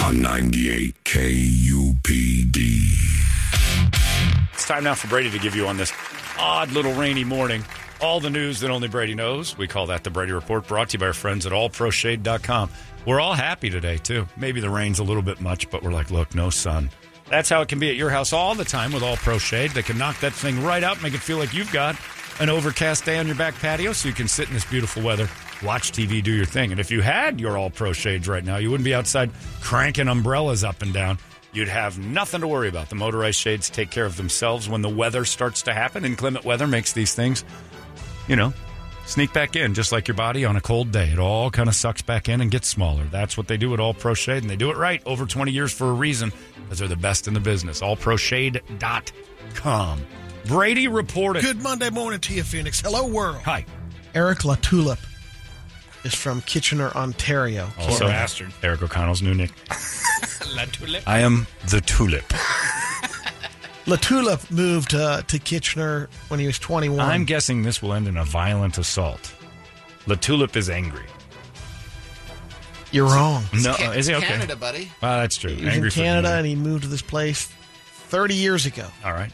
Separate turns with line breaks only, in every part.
on 98 KUPD.
It's time now for Brady to give you on this odd little rainy morning all the news that only Brady knows. We call that the Brady Report, brought to you by our friends at allproshade.com. We're all happy today, too. Maybe the rain's a little bit much, but we're like, look, no sun. That's how it can be at your house all the time with All Pro Shade. They can knock that thing right out, make it feel like you've got an overcast day on your back patio so you can sit in this beautiful weather, watch TV, do your thing. And if you had your All Pro Shades right now, you wouldn't be outside cranking umbrellas up and down. You'd have nothing to worry about. The motorized shades take care of themselves when the weather starts to happen. Inclement weather makes these things, sneak back in, just like your body on a cold day. It all kind of sucks back in and gets smaller. That's what they do at All Pro Shade, and they do it right. Over 20 years for a reason, because they're the best in the business. allproshade.com. Brady reported.
Good Monday morning to you, Phoenix. Hello, world.
Hi.
Eric LaTulip is from Kitchener, Ontario.
Also, bastard. Eric O'Connell's new nick. LaTulip. I am the Tulip.
LaTulip moved to Kitchener when he was 21.
I'm guessing this will end in a violent assault. LaTulip is angry.
You're wrong.
No, is he okay?
Canada, buddy.
That's true.
He was in Canada, and he moved to this place 30 years ago.
All right.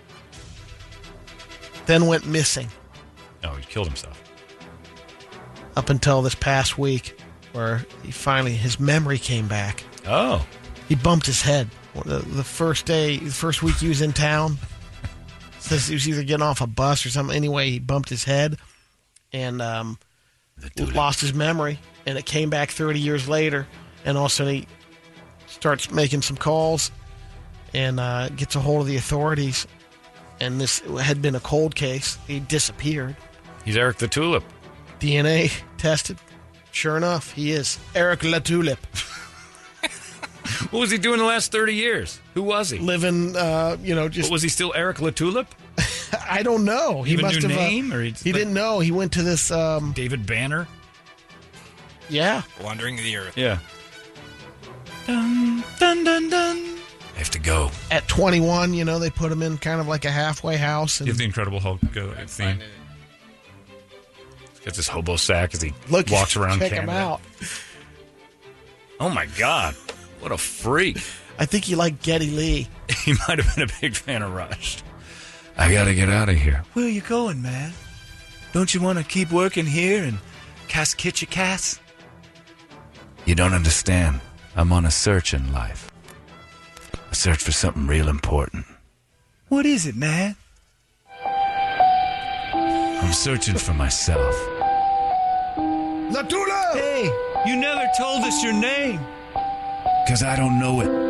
Then went missing.
No, he killed himself.
Up until this past week, where his memory came back.
Oh.
He bumped his head. The first week he was in town, says he was either getting off a bus or something. Anyway, he bumped his head and lost his memory. And it came back 30 years later. And all of a sudden he starts making some calls and gets a hold of the authorities. And this had been a cold case. He disappeared.
He's Eric the Tulip.
DNA tested. Sure enough, he is Eric LaTulip.
What was he doing the last 30 years? Who was he?
Living, just...
Was he still Eric LaTulip?
I don't know.
He must have name? Or
he didn't know. He went to this...
David Banner?
Yeah.
Wandering the earth.
Yeah. Dun, dun, dun, dun. I have to go.
At 21, they put him in kind of like a halfway house. And
you have the Incredible Hulk theme. He's got this hobo sack as he walks around
check
Canada.
Him out.
Oh, my God. What a freak.
I think he liked Geddy Lee.
He might have been a big fan of Rush. I got to get out of here.
Where are you going, man? Don't you want to keep working here in Kaskatchekas?
You don't understand. I'm on a search in life. A search for something real important.
What is it, man?
I'm searching for myself.
LaTulip!
Hey, you never told us your name.
Because I don't know it.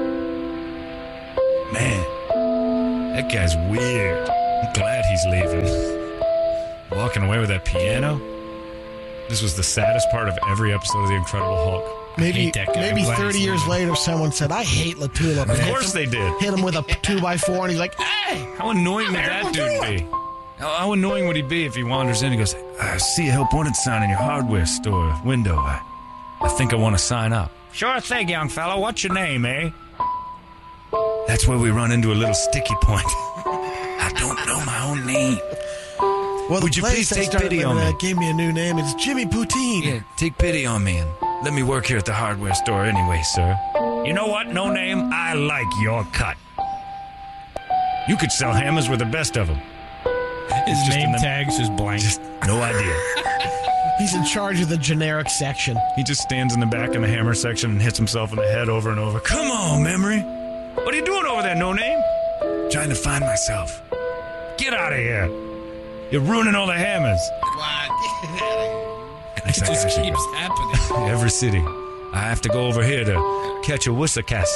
Man, that guy's weird. I'm glad he's leaving. Walking away with that piano. This was the saddest part of every episode of The Incredible Hulk.
Maybe 30 years later, someone said, I hate LaTulip.
Of course they did.
Hit him with a 2x4, and he's like, hey!
How annoying would that dude be? How annoying would he be if he wanders in and goes, I see a help wanted sign in your hardware store window. I think I want to sign up. Sure thing, young fellow. What's your name, eh? That's where we run into a little sticky point. I don't know my own name.
Well,
would you please take pity on me?
Gave me a new name. It's Jimmy Poutine.
Yeah, take pity on me and let me work here at the hardware store anyway, sir. You know what, No Name? I like your cut. You could sell hammers with the best of them.
His name tag's just blank.
Just no idea.
He's in charge of the generic section.
He just stands in the back in the hammer section and hits himself in the head over and over. Come on, Memory. What are you doing over there, No Name? Trying to find myself. Get out of here. You're ruining all the hammers.
What? Get out of here.
It just keeps happening.
Every city. I have to go over here to catch a wussacass.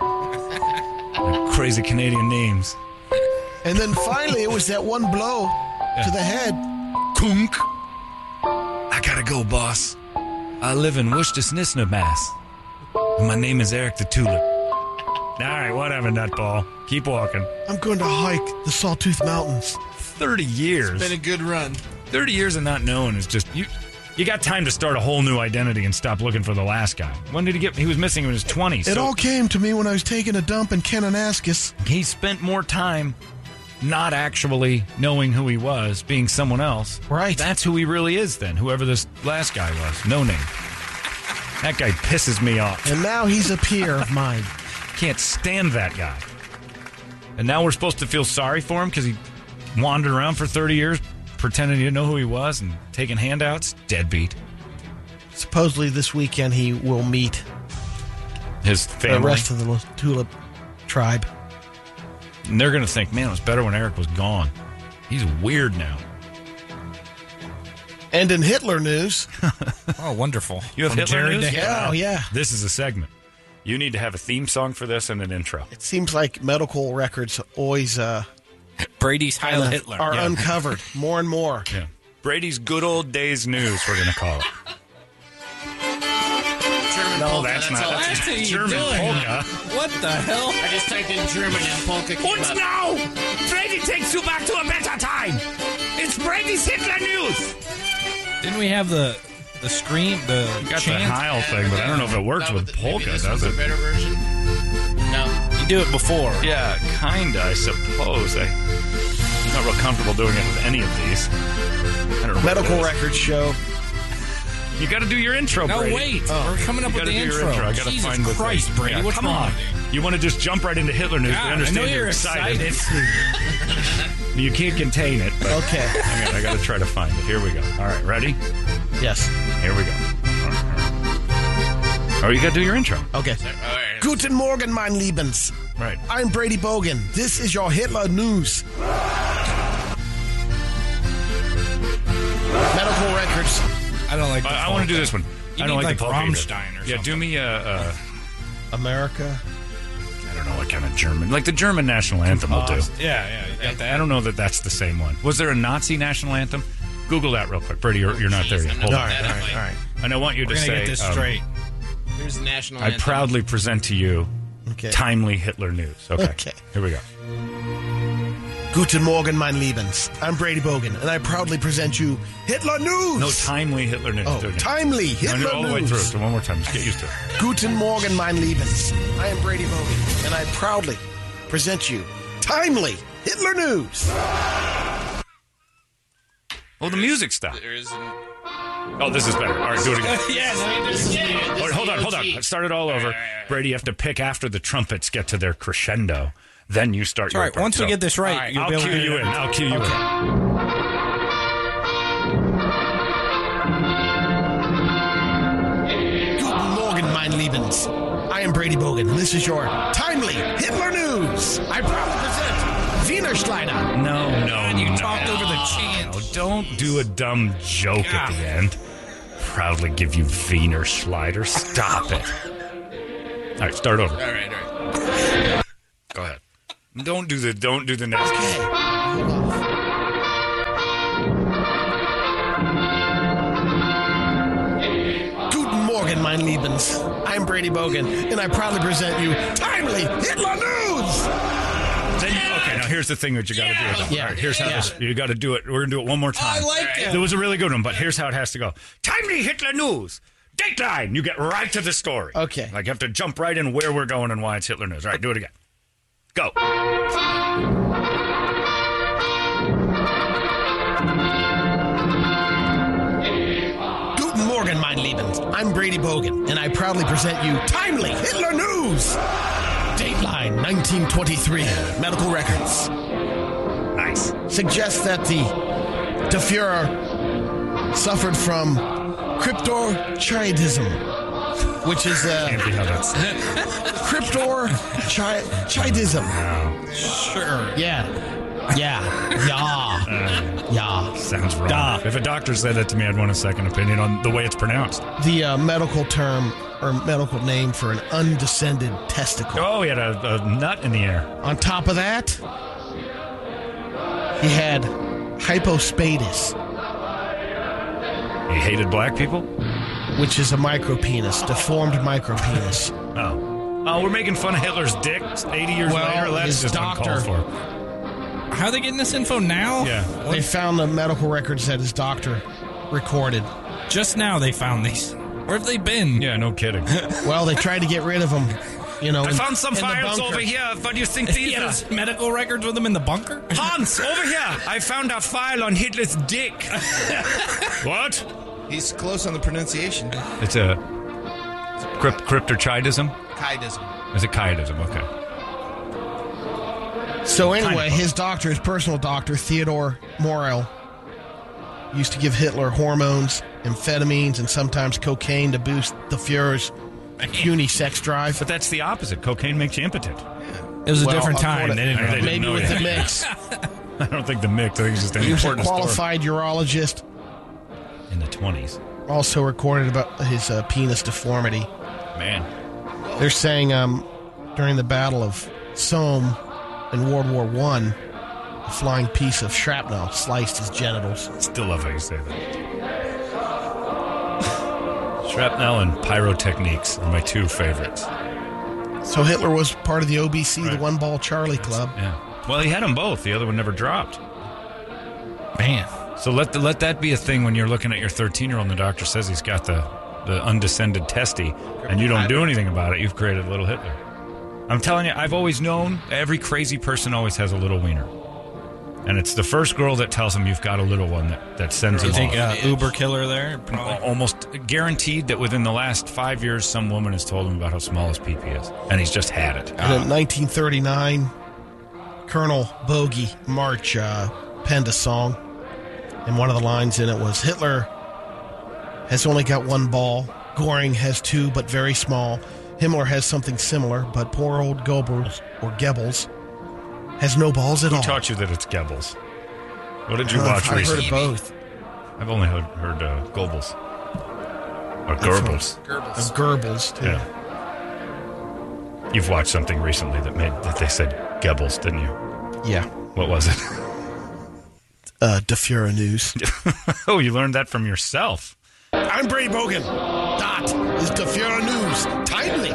Crazy Canadian names.
And then finally, it was that one blow to the head. Kunk.
I gotta go, boss. I live in Worcester, Mass. And my name is Eric the Tulip. All right, whatever, nutball. Keep walking.
I'm going to hike the Sawtooth Mountains.
30 years.
It's been a good run.
30 years of not knowing is just... You got time to start a whole new identity and stop looking for the last guy. When did he get... He was missing in his 20s.
It all came to me when I was taking a dump in Kananaskis.
He spent more time not actually knowing who he was, being someone else.
Right.
That's who he really is then, whoever this last guy was. No Name. That guy pisses me off.
And now he's a peer of mine.
Can't stand that guy. And now we're supposed to feel sorry for him because he wandered around for 30 years pretending he didn't know who he was and taking handouts? Deadbeat.
Supposedly this weekend he will meet
His family.
the rest of the Tulip tribe.
And they're going to think, man, it was better when Eric was gone. He's weird now.
And in Hitler news,
Oh, wonderful.
You have
From
Hitler
Jared
news?
to
yeah, oh yeah.
This is a segment. You need to have a theme song for this and an intro.
It seems like medical records always
Brady's Heil Hitler.
are uncovered more and more.
Yeah. Brady's good old days news, we're going to call it.
German
No,
polka,
that's not.
all.
That's
What are you
German
doing?
polka.
What the hell?
I just typed in German and polka came up.
now? Brady takes you back to a better time. It's Brady's Hitler news.
Didn't we have the scream, the
Got the
chant?
Heil thing, but I don't know if it works
No,
with
but maybe
polka,
this
does
one's a
it?
better version? No.
You do it before.
Yeah, kinda, I suppose. I'm not real comfortable doing it with any of these. I don't know. what
Medical
it is.
records show.
You got to do your intro,
No,
Brady.
wait. We're coming up
You
with
gotta
the
do your
intro.
I gotta
Jesus
find the
Christ,
thing.
Brady.
Yeah,
What's
come
wrong
on.
with you?
You want to just jump right into Hitler news?
God,
We
I
understand
know
you're
you're excited.
You can't contain it. But
Okay.
I got to try to find it. Here we go. All right, ready?
Yes.
Here we go. Oh, you got to do your intro.
Okay.
All right.
Guten Morgen, mein Liebens.
Right.
I'm Brady Bogan. This is your Hitler news. Medical records.
I don't like the
I want to do this one.
You
I don't
need
like the
like
polka either.
Rammstein or
Yeah, do me a
America.
I don't know what kind of German. Like the German national anthem will do.
Yeah, you got
I
that.
don't know that that's the same one. Was there a Nazi national anthem? Google that real quick. Brady, you're not there yet.
I'm
Hold
not
on.
that up,
All right.
And I want you
We're
to
going to
say,
get this straight.
Here's the national
I
anthem.
proudly present to you
Okay.
timely Hitler news. Okay.
Okay.
Here we go.
Guten Morgen, mein Liebens. I'm Brady Bogan, and I proudly present you Hitler news.
No, timely Hitler news.
Oh,
Do it again.
timely
No,
Hitler
do it all the way through.
news.
So one more time. Just get used to it.
Guten Morgen, mein Liebens. I am Brady Bogan, and I proudly present you timely Hitler news.
Oh, the music stopped.
There is an...
Oh, this is better. All right, do it again.
Yes.
Hold on. Let's start it all over. Brady, you have to pick after the trumpets get to their crescendo. Then you start
All
your
right,
part.
once we
So,
get this right, you'll
I'll
be able
cue
to
you in. I'll cue you in.
Guten Morgen, mein Liebens. I am Brady Bogan, and this is your timely Hitler news. I proudly present Wiener Schleider.
No.
You talked over the chant.
No, don't do a dumb joke at
God.
the end. Proudly give you Wiener Schleider. Stop it. All right, start over.
All right.
Go ahead. Don't do the next.
Guten Morgen, mein Liebens. I'm Brady Bogan, and I proudly present you timely Hitler news.
Okay, now here's the thing that you got to do. With it.
Yeah.
All right, here's how this. You got to do it. We're gonna do it one more time.
I like it.
There was a really good one, but here's how it has to go. Timely Hitler news. Dateline. You get right to the story.
Okay.
Like you have to jump right in where we're going and why it's Hitler news. All right, do it again. Go.
Guten Morgen, mein Liebens. I'm Brady Bogan, and I proudly present you timely Hitler news. Dateline 1923. Medical records
Nice.
suggest that the Führer suffered from cryptorchidism, which is
Can't be how that's.
cryptorchidism.
Sure.
Yeah.
Sounds wrong. If a doctor said that to me, I'd want a second opinion on the way it's pronounced.
The medical term or medical name for an undescended testicle.
Oh, he had a nut in the air.
On top of that, he had hypospadis,
He hated black people?
which is a micropenis, deformed micropenis.
Oh, we're making fun of Hitler's dick 80 years
Well,
later? That's
his
just
doctor-
uncalled for.
How are they getting this info now?
Yeah.
They found the medical records that his doctor recorded.
Just now they found these. Where have they been?
Yeah, no kidding.
Well, they tried to get rid of him. You know,
I found some
in the
files
bunker.
over here. What do you think
He
these
had
are?
his medical records with him in the bunker?
Hans, over here. I found a file on Hitler's dick. What?
He's close on the pronunciation.
It's a Cryptorchidism?
Chiasm.
Is it chiasm? Okay.
So anyway,
Kind of.
his doctor, his personal doctor, Theodore Morel, used to give Hitler hormones, amphetamines, and sometimes cocaine to boost the Fuhrer's puny sex drive.
But that's the opposite. Cocaine makes you impotent.
It was a
Well,
different time.
according-
They didn't
They
know.
didn't
Maybe
know
with
yet.
the mix.
I don't think the mix. I think it's just an
He was a
important story.
qualified urologist.
In the 20s.
Also recorded about his penis deformity.
Man.
They're saying during the Battle of Somme in World War I, a flying piece of shrapnel sliced his genitals.
Still love how you say that. Shrapnel and pyrotechniques are my two favorites.
So Hitler was part of the OBC, the One Ball Charlie Club.
Yeah. Well, he had them both. The other one never dropped.
Man.
So let that be a thing when you're looking at your 13-year-old and the doctor says he's got the undescended testy and you don't do anything about it. You've created a little Hitler. I'm telling you, I've always known every crazy person always has a little wiener. And it's the first girl that tells him you've got a little one that sends him
You think
off.
Uber killer there? Probably.
Almost guaranteed that within the last 5 years, some woman has told him about how small his pee-pee is. And he's just had it.
And in 1939, Colonel Bogey March penned a song. And one of the lines in it was, Hitler has only got one ball. Göring has two, but very small. Himmler has something similar, but poor old Goebbels, or Goebbels, has no balls at
Who
all.
taught you that it's Goebbels? What did you watch
I've
recently?
heard of both.
I've only heard Goebbels. Or Goebbels.
Of Goebbels, too.
Yeah. You've watched something recently that they said Goebbels, didn't you?
Yeah.
What was it?
De Fuhrer News.
Oh, you learned that from yourself.
I'm Brady Bogan. That is De Fuhrer News. Timely.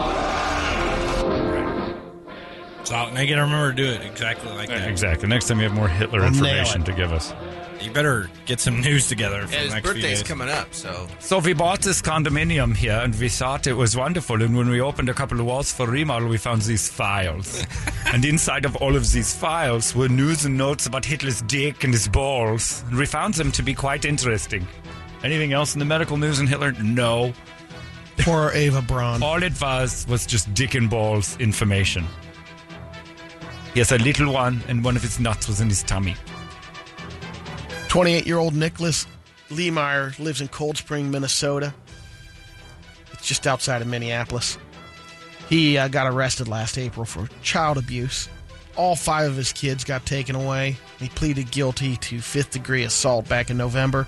So I got to remember to do it exactly like that.
Exactly. Next time you have more Hitler
I'll nail
information
it.
to give us.
You better get some news together for
Yeah,
the
his
next few
birthday's
days.
coming up, so
So we bought this condominium here, and we thought it was wonderful. And when we opened a couple of walls for remodel, we found these files. And inside of all of these files were news and notes about Hitler's dick and his balls. And we found them to be quite interesting. Anything else in the medical news in Hitler? No.
Poor Ava Braun.
All it was just dick and balls information. He has a little one, and one of his nuts was in his tummy.
28-year-old Nicholas Lehmeyer lives in Cold Spring, Minnesota. It's just outside of Minneapolis. He got arrested last April for child abuse. All 5 of his kids got taken away. He pleaded guilty to 5th-degree assault back in November.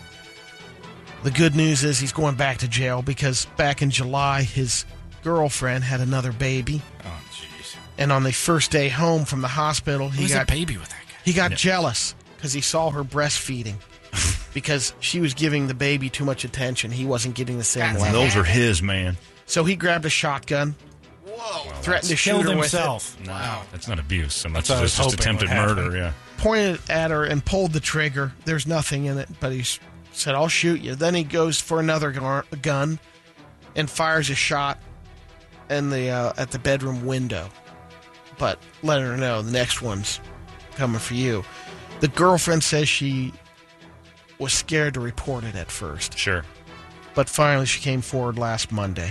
The good news is he's going back to jail because back in July, his girlfriend had another baby.
Oh, jeez.
And on the first day home from the hospital,
Who's a baby with that guy?
he got jealous because he saw her breastfeeding because she was giving the baby too much attention. He wasn't getting the same
That's
way.
Those are his, man.
So he grabbed a shotgun, threatened to shoot
Killed
her
himself.
Wow. That's not abuse so much
That's what I
as
was
it's just
hoping
attempted
would happen.
murder, yeah.
with it, pointed at her, and pulled the trigger. There's nothing in it, but he said, I'll shoot you. Then he goes for another gun and fires a shot in at the bedroom window. But letting her know the next one's coming for you. The girlfriend says she was scared to report it at first.
Sure.
But finally, she came forward last Monday.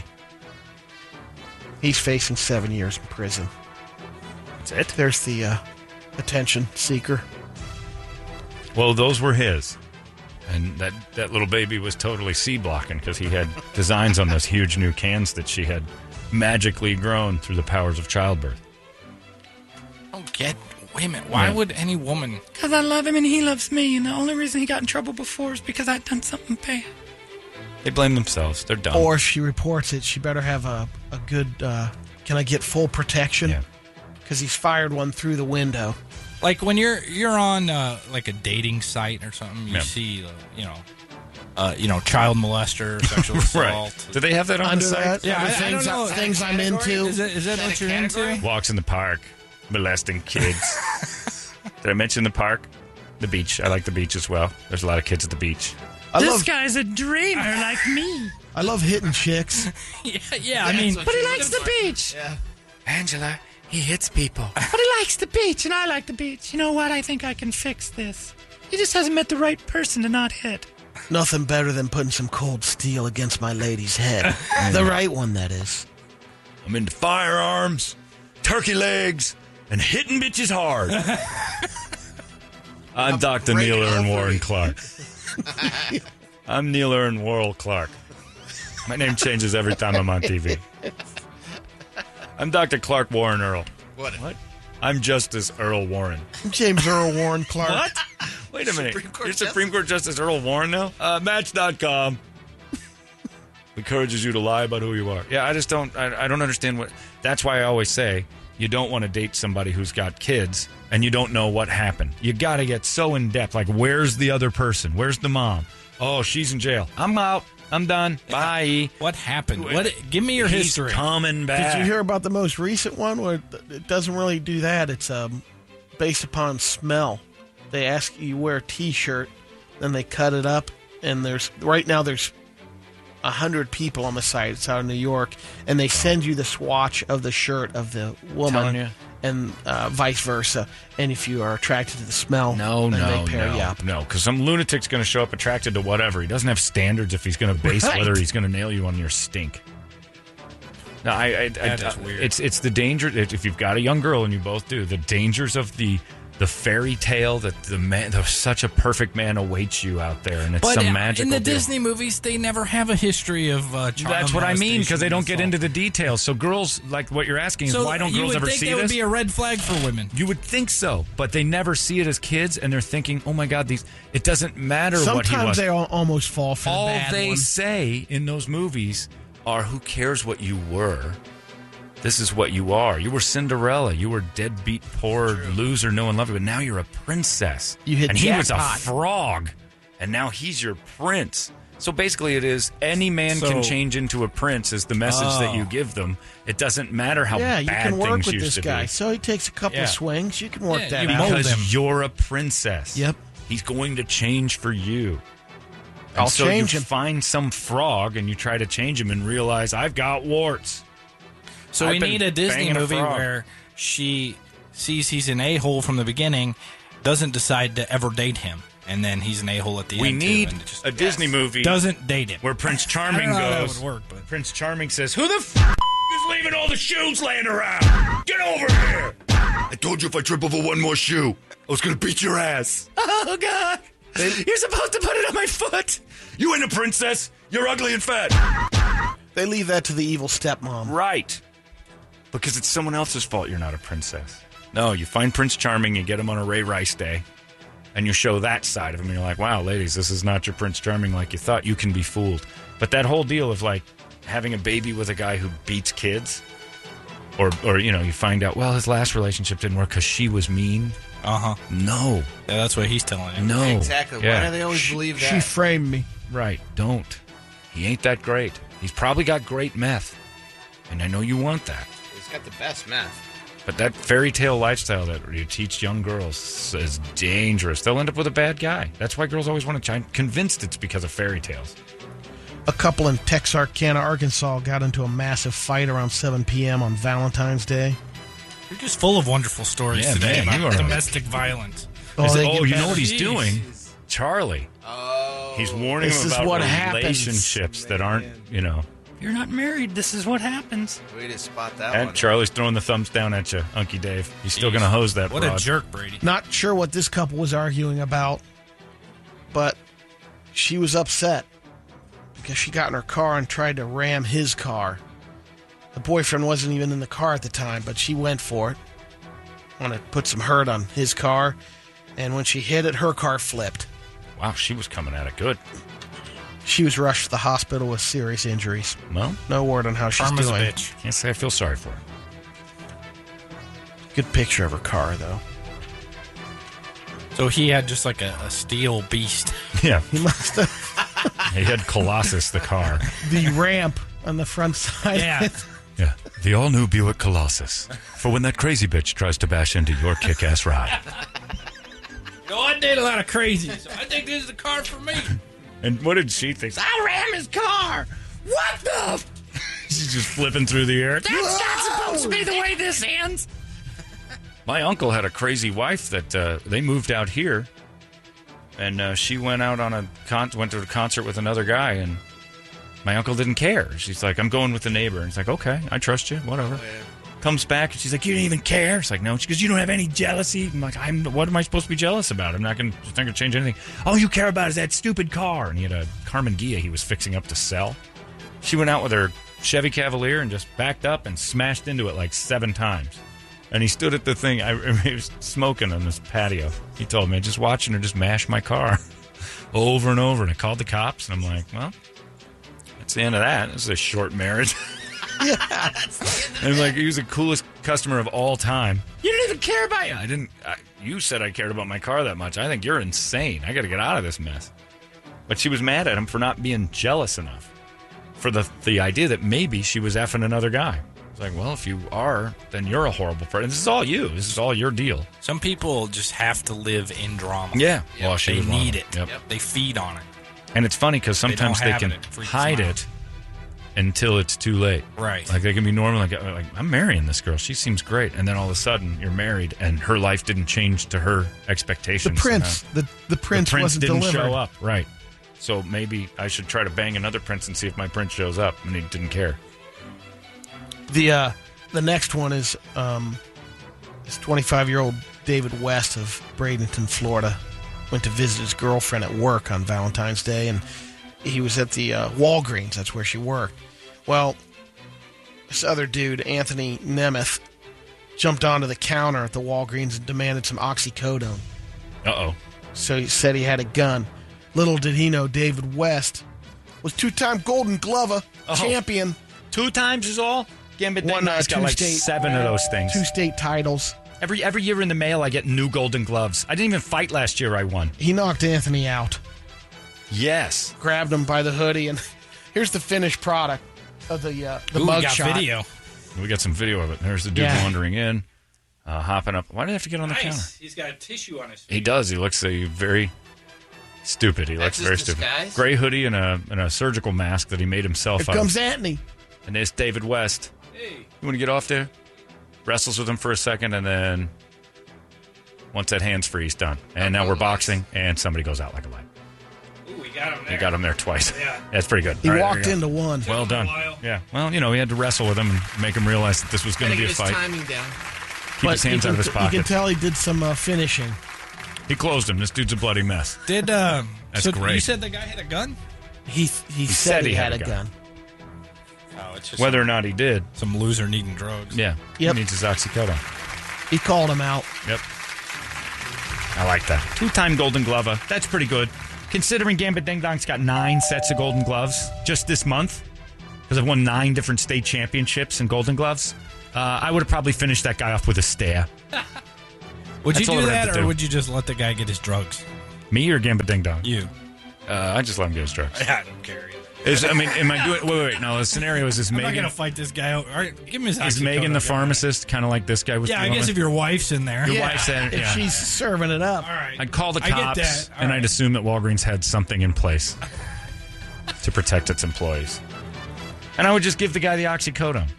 He's facing 7 years in prison.
That's it?
There's the attention seeker.
Well, those were his. And that little baby was totally C-blocking because he had designs on those huge new cans that she had magically grown through the powers of childbirth.
Wait a minute. Why
Yeah.
would any woman...
Because I love him and he loves me, and the only reason he got in trouble before is because I'd done something bad.
They blame themselves. They're dumb.
Or if she reports it, she better have a good, can I get full protection?
Yeah.
Because he's fired one through the window.
Like when you're on like a dating site or something, you
Yeah.
see child molester, sexual assault.
Right. Do they have that on
Under
the site?
that,
Yeah,
other
I don't
things,
know.
things I'm into.
Is that what you're into?
Walks in the park, molesting kids. Did I mention the park? The beach. I like the beach as well. There's a lot of kids at the beach.
This guy's a dreamer like me.
I love hitting chicks.
Yeah. I mean,
But he likes the beach.
Angela, he hits people.
But he likes the beach, and I like the beach. You know what? I think I can fix this. He just hasn't met the right person to not hit.
Nothing better than putting some cold steel against my lady's head. The right one, that is.
I'm into firearms, turkey legs, and hitting bitches hard. I'm Dr. Neil Earn Warren Clark. I'm Neil Earn Warren Clark. My name changes every time I'm on TV. I'm Dr. Clark Warren Earl.
What?
I'm Justice Earl Warren.
James Earl Warren Clark.
What? Wait a minute.
Supreme Court
You're Supreme Court Justice Earl Warren now? Match.com encourages you to lie about who you are. Yeah, I just don't. I don't understand what. That's why I always say you don't want to date somebody who's got kids and you don't know what happened. You got to get so in depth. Like, where's the other person? Where's the mom? Oh, she's in jail. I'm out. I'm done. Bye.
What happened? Give me your
He's
history.
coming back.
Did you hear about the most recent one where it doesn't really do that? It's based upon smell. They ask you wear a T-shirt, then they cut it up, and there's 100 people on the site. It's out of New York, and they send you the swatch of the shirt of the
Telling
woman,
you.
and vice versa. And if you are attracted to the smell, then they pair you up.
No, because some lunatic's going to show up attracted to whatever. He doesn't have standards if he's going to base
Right.
whether he's going to nail you on your stink. No,
That is weird.
It's the danger if you've got a young girl and you both do, the dangers of the fairy tale that such a perfect man awaits you out there, and it's
But
some magical
in the
deal.
Disney movies, they never have a history of child
That's what I mean, because they don't get
molestation
into the details. So girls, like what you're asking,
and
is
assault.
why don't
you
girls
would
ever
think
see
that
this?
would be a red flag for women.
You would think so, but they never see it as kids, and they're thinking, "Oh my God, it doesn't matter what he
Sometimes
was."
they almost fall for the
All
bad
they
one.
say in those movies are, "Who cares what you were? This is what you are. You were Cinderella. You were deadbeat, poor loser. No one loved you. But now you're a princess.
You hit
and he was a
jackpot.
frog, and now he's your prince." So basically, it is any man can change into a prince. Is the message that you give them? It doesn't matter how
Yeah, you
bad
can work
things
with
used
this
to
guy.
be.
So he takes a couple
Yeah.
of swings. You can work
Yeah,
that
you
out.
mold
Because
him.
you're a princess.
Yep.
He's going to change for you. And
I'll
so
change
you
him.
find some frog and you try to change him and realize I've got warts.
So
I've
we
been
need a Disney
banging a
movie
frog.
where she sees he's an a-hole from the beginning, doesn't decide to ever date him, and then he's an a-hole at the
We
end.
need
too, and just
a Disney movie
doesn't date him.
where Prince Charming
I don't know how that
goes.
would work, but
Prince Charming says, "Who the f*** is leaving all the shoes laying around? Get over here!"
I told you if I trip over one more shoe, I was going to beat your ass.
Oh, God. You're supposed to put it on my foot. You ain't a princess. You're ugly and fat.
They leave that to the evil stepmom.
Right. Because it's someone else's fault you're not a princess. No, you find Prince Charming, you get him on a Ray Rice day, and you show that side of him. And you're like, wow, ladies, this is not your Prince Charming like you thought. You can be fooled. But that whole deal of, like, having a baby with a guy who beats kids, or you find out, well, his last relationship didn't work because she was mean.
uh-huh.
No.
Yeah, that's what he's telling you.
No.
Exactly.
Yeah.
Why do they always believe that?
She framed me.
Right. Don't. He ain't that great. He's probably got great meth. And I know you want that.
He's got the best meth.
But that fairy tale lifestyle that you teach young girls is dangerous. They'll end up with a bad guy. That's why girls always want to try. I'm convinced it's because of fairy tales.
A couple in Texarkana, Arkansas got into a massive fight around 7 p.m. on Valentine's Day.
You're just full of wonderful stories
Yeah,
today
man, you
about
are.
domestic violence.
They get
you know
better.
what he's
Jeez.
doing? Charlie.
Oh.
He's warning
This
him
is
about
what happens.
relationships that aren't,
You're not married. This is what happens.
Way to spot that
And
one.
Charlie's throwing the thumbs down at you, Unky Dave. He's still going to hose that
What
broad.
a jerk, Brady.
Not sure what this couple was arguing about, but she was upset because she got in her car and tried to ram his car. The boyfriend wasn't even in the car at the time, but she went for it. Wanted to put some hurt on his car, and when she hit it, her car flipped.
Wow, she was coming at it good.
She was rushed to the hospital with serious injuries.
Well,
No word on how she's
Karma's a
doing.
bitch.
can't say I feel sorry for her.
Good picture of her car, though.
So he had just like a steel beast.
Yeah,
He must have
he had Colossus, the car.
the ramp on the front side.
Yeah.
Yeah, the all-new Buick Colossus. For when that crazy bitch tries to bash into your kick-ass ride.
No, I did a lot of crazy, so I think this is the car for me.
And what did she think? I ram his car! What the? She's just flipping through the air. That's not supposed to be the way this ends. My uncle had a crazy wife that they moved out here, And she went out on went to a concert with another guy, and my uncle didn't care. She's like, I'm going with the neighbor. And it's like, okay, I trust you, whatever. Comes back, and she's like, you didn't even care. It's like, no. She goes, you don't have any jealousy. I'm like, what am I supposed to be jealous about? It's not going to change anything. All you care about is that stupid car. And he had a Carmen Ghia he was fixing up to sell. She went out with her Chevy Cavalier and just backed up and smashed into it like 7 times. And he stood at the thing. He was smoking on this patio. He told me, just watching her just mash my car over and over. And I called the cops, and I'm like, well, that's the end of that. This is a short marriage. And like, he was the coolest customer of all time. You didn't even care about you. You said I cared about my car that much. I think you're insane. I got to get out of this mess. But she was mad at him for not being jealous enough. For the idea that maybe she was effing another guy. It's like, well, if you are, then you're a horrible person. This is all you. This is all your deal.
Some people just have to live in drama.
Yeah.
Well, they need it.
Yep.
They feed on it.
And it's funny because sometimes they can hide it until it's too late.
Right.
Like they can be normal. Like I'm marrying this girl. She seems great. And then all of a sudden you're married and her life didn't change to her expectations.
The prince. The prince wasn't
didn't
delivered.
show up. Right. So maybe I should try to bang another prince and see if my prince shows up. And he didn't care.
The next one is this 25-year-old David West of Bradenton, Florida, went to visit his girlfriend at work on Valentine's Day, and he was at the Walgreens. That's where she worked. Well, this other dude, Anthony Nemeth, jumped onto the counter at the Walgreens and demanded some oxycodone.
Uh-oh.
So he said he had a gun. Little did he know David West was 2-time Golden Glover champion.
2 times is all? Gambit
Won
got like 7 of those things.
2 state titles.
Every year in the mail, I get new Golden Gloves. I didn't even fight last year. I won.
He knocked Anthony out.
Yes.
Grabbed him by the hoodie, and here's the finished product of the mug
got
shot.
video.
We got some video of it. There's the dude wandering in, hopping up. Why did I have to get on the counter?
He's got a tissue on his face.
He does. He looks very stupid. He looks very stupid.
Disguise?
Gray hoodie and a surgical mask that he made himself
Here
out
comes
of.
Anthony.
And there's David West.
Hey.
You want to get off there? Wrestles with him for a second, and then once that hand's free, he's done. And now we're boxing, and somebody goes out like a light.
Ooh, he got him there.
He got him there twice.
Yeah.
That's pretty good.
He
All right,
walked
there you go.
into one.
Well done. Yeah. Well, he had to wrestle with him and make him realize that this was going to be a
his
fight.
timing down.
Keep his hands out of his
You can
pockets.
tell he did some finishing.
He closed him. This dude's a bloody mess.
Did
That's
so
great.
You said the guy had a gun?
He said he had a gun.
Oh, it's just
Whether or not he did,
some loser needing drugs.
yeah.
Yep.
He needs his oxycodone.
He called him out.
Yep. I like that. 2-time Golden Glover. That's pretty good. Considering Gambit Ding Dong's got 9 sets of Golden Gloves just this month, because I've won 9 different state championships in Golden Gloves, I would have probably finished that guy off with a stare.
Would
That's
you
all
do
I have
that,
to
or
do.
would you just let the guy get his drugs?
Me or Gambit Ding Dong?
You.
I just let him get his drugs.
I don't care either.
Am I doing... Wait. No, the scenario is this
I'm not
Megan...
going to fight this guy out. All right, give him his
Is
oxycodone.
Megan the pharmacist kind of like this guy was
Yeah, I
dealing
guess
with?
if your wife's in there.
Your wife's in,
If
yeah.
she's serving it up.
All right.
I'd call the
I get
cops,
that. All
and
right.
I'd assume that Walgreens had something in place to protect its employees. And I would just give the guy the oxycodone.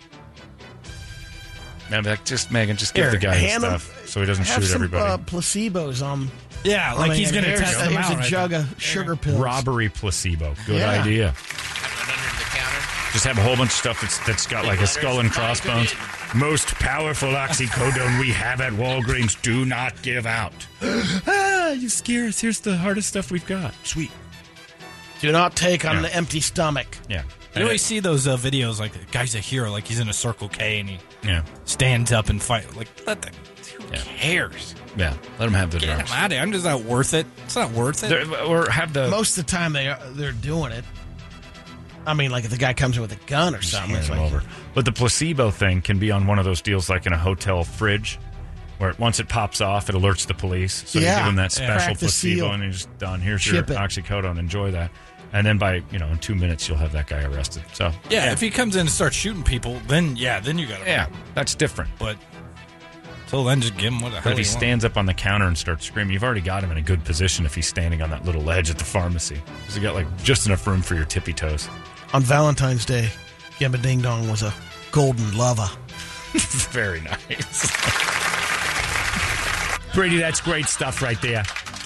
And I'd be like, Megan, just give
Here,
the guy his
hand him-
stuff so he doesn't
Have
shoot
some
everybody.
placebos on.
Yeah, like he's going to
here's,
test them
here's
out.
a
right
jug
there.
of sugar pills.
Robbery placebo. Good
Yeah.
idea.
Have it under the counter.
Just have a whole bunch of stuff that's got like a skull and crossbones. Most powerful oxycodone we have at Walgreens. Do not give out. You scare us. Here's the hardest stuff we've got. Sweet.
Do not take on
Yeah.
an empty stomach.
Yeah.
You always see those videos like the guy's a hero, like he's in a Circle K and he
Yeah.
stands up and fight. Like, who
Yeah.
cares?
Yeah. Let them have the
Get
drugs.
him out of here. I'm just not worth it. It's not worth it.
Or have the...
Most of the time they're doing it. I mean, like if the guy comes in with a gun or something,
hand
it's
them
like,
over. But the placebo thing can be on one of those deals like in a hotel fridge where once it pops off, it alerts the police. So you
Yeah.
give them that
Yeah.
special
Crack the
placebo
seal.
and you're just done. Here's
Ship
your
it.
oxycodone. Enjoy that. And then by, in 2 minutes, you'll have that guy arrested. So,
yeah, if he comes in and starts shooting people, then you got to.
yeah, that's different.
But till then, just give him what the
But
hell
if he
he wants.
stands up on the counter and starts screaming, you've already got him in a good position if he's standing on that little ledge at the pharmacy. Because you got like just enough room for your tippy toes.
on Valentine's Day, Gambit Ding Dong was a golden lover.
Very nice. Brady, that's great stuff right there.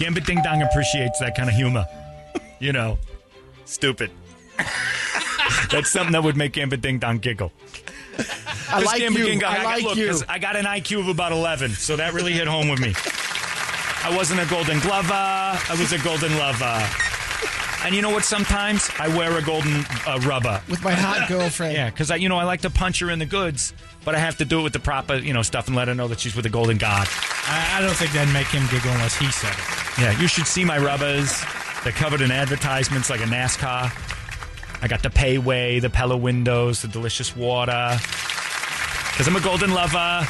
Gambit Ding Dong appreciates that kind of humor. You know, stupid. That's something that would make Gambit Ding Dong giggle.
I like
Gambit
you.
Ding Dong,
I like
look,
you.
'cause I got an IQ of about 11, so that really hit home with me. I wasn't a Golden Glover. I was a Golden Lover. And you know what? Sometimes I wear a golden rubber.
With my hot girlfriend.
Yeah, because I like to punch her in the goods, but I have to do it with the proper, stuff and let her know that she's with a golden god.
I don't think that'd make him giggle unless he said it.
Yeah, you should see my rubbers. They're covered in advertisements like a NASCAR. I got the Payway, the Pella windows, the delicious water. Because I'm a golden lover.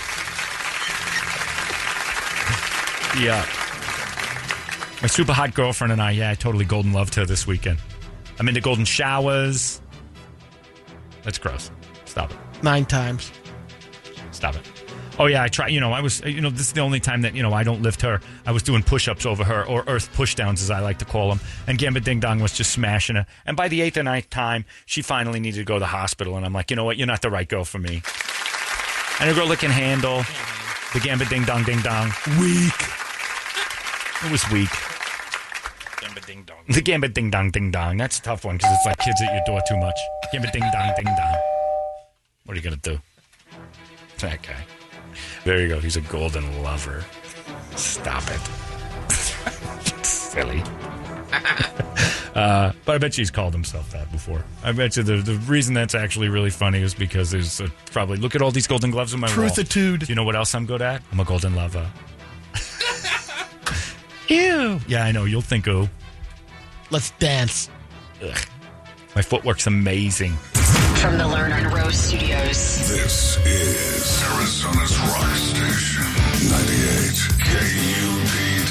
Yeah. My super hot girlfriend and I totally golden loved her this weekend. I'm into golden showers. That's gross. Stop it.
9 times.
Stop it. Oh, yeah, I try. I was, this is the only time that, I don't lift her. I was doing push-ups over her, or earth push-downs, as I like to call them. And Gambit Ding Dong was just smashing her. And by the 8th or 9th time, she finally needed to go to the hospital. And I'm like, you know what? You're not the right girl for me. And a girl that can handle the Gambit Ding Dong Ding Dong. Weak. It was weak.
Gambit Ding Dong.
The Gambit Ding Dong Ding Dong. That's a tough one because it's like kids at your door too much. Gambit Ding Dong Ding Dong. What are you going to do? That guy. There you go. He's a golden lover. Stop it. Silly. But I bet you he's called himself that before. I bet you the reason that's actually really funny is because there's probably, look at all these golden gloves on my wall.
Truthitude.
Do you know what else I'm good at? I'm a golden lover. Ew. Yeah, I know. You'll think, oh.
Let's dance.
Ugh. My footwork's amazing.
From the Lerner and Rose Studios.
This is Arizona's rock station, 98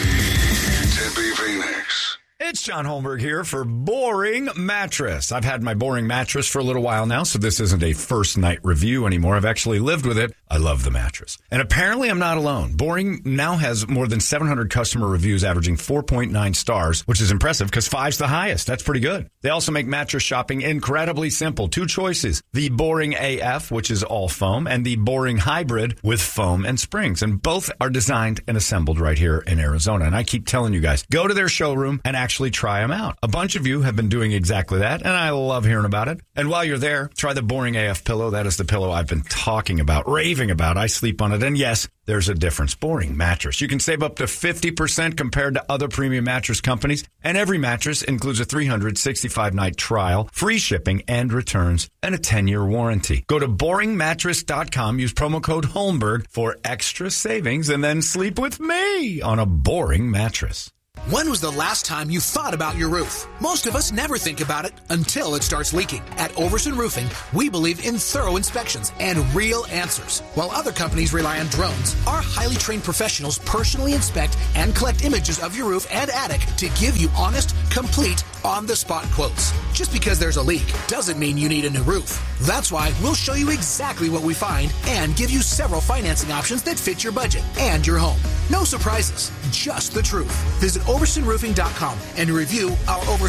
KUPD, Tempe, Phoenix.
It's John Holmberg here for Boring Mattress. I've had my Boring Mattress for a little while now, so this isn't a first night review anymore. I've actually lived with it. I love the mattress. And apparently I'm not alone. Boring now has more than 700 customer reviews averaging 4.9 stars, which is impressive because 5's the highest. That's pretty good. They also make mattress shopping incredibly simple. 2 choices. The Boring AF, which is all foam, and the Boring Hybrid with foam and springs. And both are designed and assembled right here in Arizona. And I keep telling you guys, go to their showroom and actually try them out. A bunch of you have been doing exactly that, and I love hearing about it. And while you're there, try the Boring AF pillow. That is the pillow I've been talking about, raving about. I sleep on it, and yes, there's a difference. Boring mattress. You can save up to 50% compared to other premium mattress companies, and every mattress includes a 365-night trial, free shipping and returns, and a 10-year warranty. Go to boringmattress.com, use promo code Holmberg for extra savings, and then sleep with me on a Boring mattress.
When was the last time you thought about your roof? Most of us never think about it until it starts leaking. At Overson Roofing, we believe in thorough inspections and real answers. While other companies rely on drones, our highly trained professionals personally inspect and collect images of your roof and attic to give you honest, complete, on-the-spot quotes. Just because there's a leak doesn't mean you need a new roof. That's why we'll show you exactly what we find and give you several financing options that fit your budget and your home. No surprises, just the truth. Visit OversonRoofing.com and review our over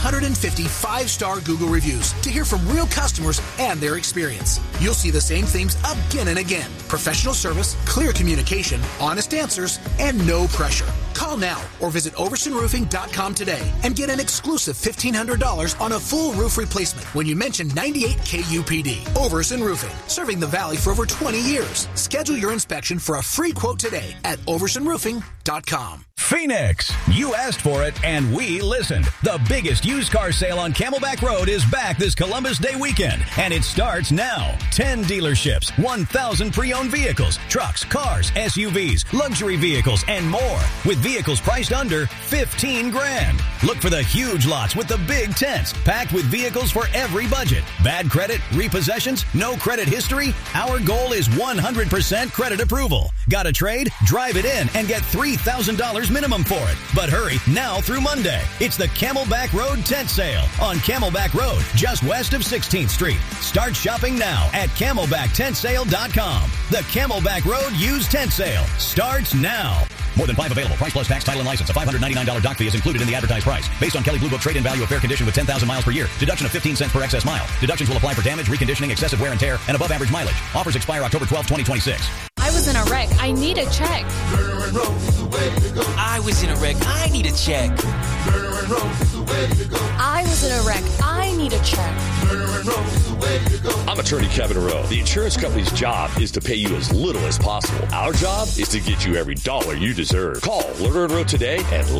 750 5-star Google reviews to hear from real customers and their experience. You'll see the same themes again and again. Professional service, clear communication, honest answers, and no pressure. Call now or visit OversonRoofing.com today and get an exclusive $1,500 on a full roof replacement when you mention 98 KUPD. Overson Roofing, serving the Valley for over 20 years. Schedule your inspection for a free quote today at OversonRoofing.com.
Phoenix, you asked for it and we listened. The biggest used car sale on Camelback Road is back this Columbus Day weekend, and it starts now. 10 dealerships, 1,000 pre-owned vehicles, trucks, cars, SUVs, luxury vehicles, and more, with vehicles priced under $15,000. Look for the huge lots with the big tents, packed with vehicles for every budget. Bad credit, repossessions, no credit history? Our goal is 100% credit approval. Got a trade? Drive it in and get $3,000 minimum for it. But hurry, now through Monday. It's the Camelback Road Tent Sale on Camelback Road, just west of 16th Street. Start shopping now at CamelbackTentSale.com. The Camelback Road Used Tent Sale starts now. More than 5 available. Price plus tax, title, and license. A $599 dock fee is included in the advertised price. Based on Kelley Blue Book trade-in value of fair condition with 10,000 miles per year. Deduction of 15 cents per excess mile. Deductions will apply for damage, reconditioning, excessive wear and tear, and above average mileage. Offers expire October 12, 2026.
I was in a wreck. I need a check. and Rowe is the way to go.
I was in a wreck. I need a check.
Lerner and Rowe is the way to go.
I was in a wreck. I need a check.
Lerner and Rowe is the way to go.
I'm attorney Kevin Rowe. The insurance company's job is to pay you as little as possible. Our job is to get you every dollar you deserve. Call Lerner and Rowe today at